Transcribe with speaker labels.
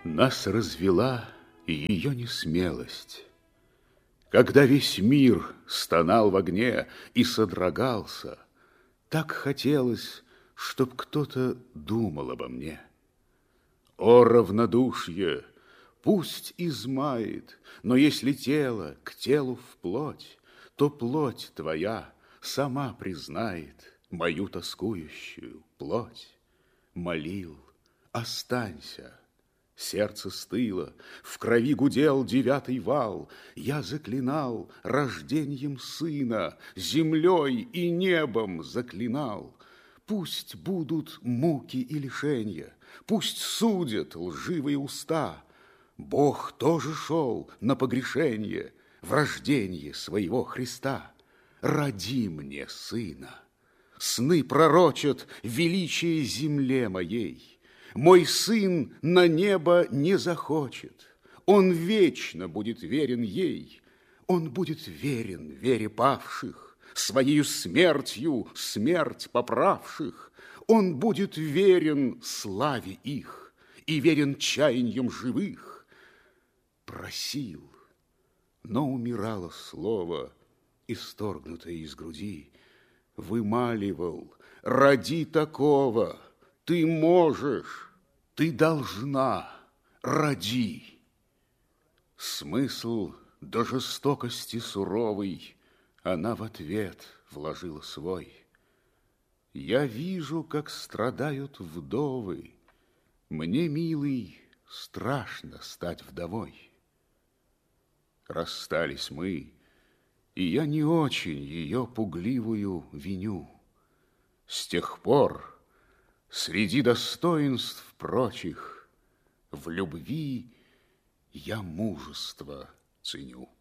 Speaker 1: Нас развела ее несмелость. Когда весь мир стонал в огне и содрогался, так хотелось, чтоб кто-то думал обо мне. О, равнодушье, пусть измает, но если тело к телу вплоть, то плоть твоя сама признает мою тоскующую плоть. Молил, останься. Сердце стыло, в крови гудел девятый вал. Я заклинал рождением сына, землей и небом заклинал. Пусть будут муки и лишенья, пусть судят лживые уста. Бог тоже шел на погрешенье в рожденье своего Христа. Роди мне сына, сны пророчат величие земле моей. Мой сын на небо не захочет, он вечно будет верен ей. Он будет верен вере павших, своею смертью смерть поправших. Он будет верен славе их и верен чаяньям живых. Просил, но умирало слово, исторгнутое из груди. Вымаливал, роди такого. Ты можешь, ты должна, роди. Смысл до жестокости суровой она в ответ вложила свой. Я вижу, как страдают вдовы. Мне, милый, страшно стать вдовой. Расстались мы, и я не очень ее пугливую виню. С тех пор среди достоинств прочих в любви я мужество ценю.